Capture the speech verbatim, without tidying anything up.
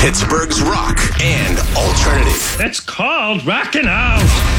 Pittsburgh's rock and alternative. It's called Rockin' Out.